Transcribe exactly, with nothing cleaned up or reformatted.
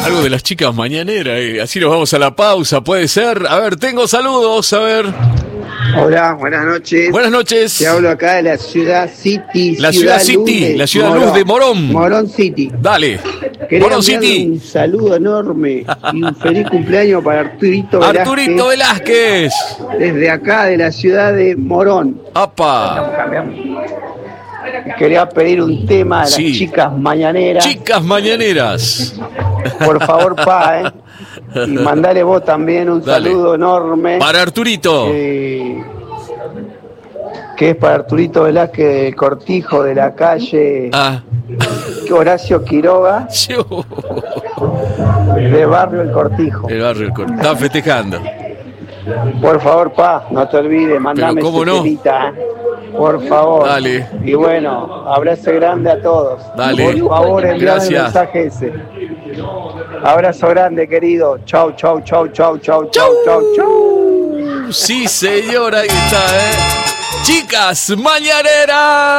Algo de las chicas mañaneras, eh. Así nos vamos a la pausa, puede ser. A ver, tengo saludos, a ver. Hola, buenas noches. Buenas noches. Te hablo acá de la ciudad City. La ciudad, ciudad City, de la ciudad Morón. Luz de Morón. Morón City. Dale. Quería Morón City. Un saludo enorme y un feliz cumpleaños para Arturito Velázquez. Arturito Velázquez. Desde acá de la ciudad de Morón. ¡Apa! Quería pedir un tema de sí. las chicas mañaneras. Chicas mañaneras. Por favor, pa, ¿eh? Y mandale vos también un Dale. saludo enorme. Para Arturito. Eh, que es para Arturito Velázquez del Cortijo de la calle ah. Horacio Quiroga. De Barrio El Cortijo. El Barrio El Cortijo. Está festejando. Por favor, pa, no te olvides, mandame ¿cómo no? temita, ¿eh? Por favor. Dale. Y bueno, abrazo grande a todos. Dale. Por favor, envíame el mensaje ese. Abrazo grande, querido. Chau, chau, chau, chau, chau, chau, chau, chau. Sí, señora, ahí está, ¿eh? Chicas mañaneras.